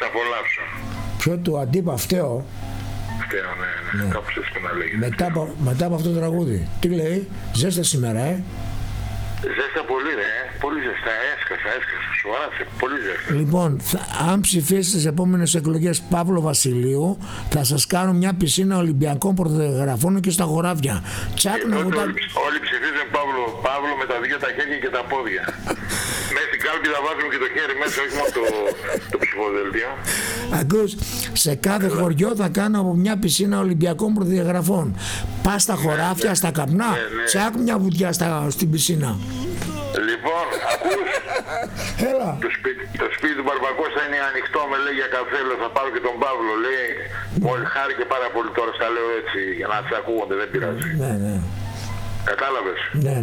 απολαύσω. Ποιο του Αντίπα φταίω. Φταίω, ναι. Κάπως έτσι να λέγεται. Μετά από αυτό το τραγούδι. Τι λέει, ζέστα σήμερα, Ζέστα πολύ, πολύ ζεστά, έσκασα, σοβαρά, πολύ ζέστα. Λοιπόν, αν ψηφίσετε στις επόμενες εκλογές Παύλο Βασιλείου, θα σας κάνω μια πισίνα Ολυμπιακών πρωτογραφών και στα χωράφια. Τσάκ να Όλοι ψηφίζουν Παύλο με τα δύο τα χέρια και τα πόδια. Μέσα στην κάλπη θα βάζουμε και το χέρι μέσα, όχι μόνο το ψηφοδέλτιο. Ακούς, σε κάθε χωριό θα κάνω από μια πισίνα Ολυμπιακών προδιαγραφών. Πας στα χωράφια, στα καπνά, τσάκ μια βουτιά στην πισίνα. Λοιπόν, ακούς, Έλα. το σπίτι του Μπαρμπακώστα είναι ανοιχτό, με λέει για καφέ, λέω, θα πάρω και τον Παύλο, λέει, μόλις χάρηκε πάρα πολύ τώρα, στα λέω έτσι, για να σε ακούγονται, δεν πειράζει. Ναι. Κατάλαβες.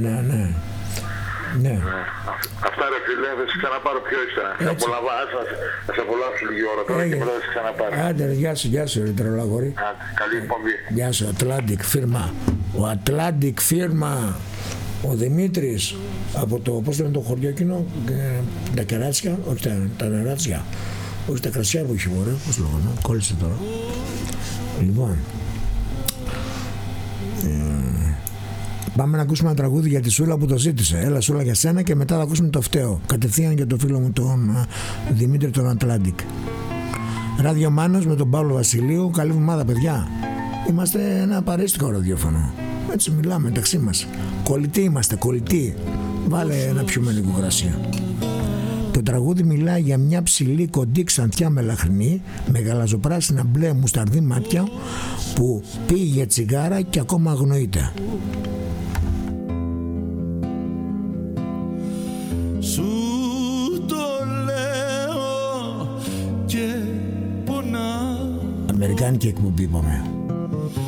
Ναι. Αυτά ρε φίλε, θα σε ξαναπάρω πιο ύστερα. Θα σε απολαύσω λίγη ώρα τώρα και μετά θα σε ξαναπάρω. Άντε, γεια σου ρε τρελαγόρι. Καλή εκπομπή. Γεια σου, Atlantic Firma. Ο Atlantic Firma, ο Δημήτρης, από το, πώς λένε το χωριό εκείνο, τα κεράτσια, όχι τα νεράτσια, όχι τα κρασιά που έχει μωρέ, πώς λέγανε, κόλλησε τώρα. Λοιπόν, πάμε να ακούσουμε ένα τραγούδι για τη Σούλα που το ζήτησε. Έλα Σούλα για σένα και μετά θα ακούσουμε το φταίω. Κατευθείαν για το φίλο μου τον Δημήτρη τον Atlantic. Ράδιο Μάνος με τον Παύλο Βασιλείου. Καλή εβδομάδα παιδιά. Είμαστε ένα παρέστικο ραδιόφωνο. Έτσι μιλάμε μεταξύ μας. Κολλητοί είμαστε, κολλητοί. Βάλε ένα πιούμε λίγο κρασί. Το τραγούδι μιλάει για μια ψηλή κοντή ξανθιά μελαχρινή με γαλαζοπράσινα μπλε μουσταρδί μάτια που πήγε τσιγάρα και ακόμα αγνοείται. Σου το λέω και πονά. Αμερικάνικη εκπομπή είπαμε.